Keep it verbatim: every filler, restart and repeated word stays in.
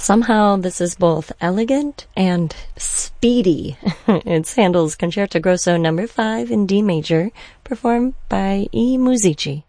Somehow this is both elegant and speedy. It's Handel's Concerto Grosso number five in D major, performed by E. Musici.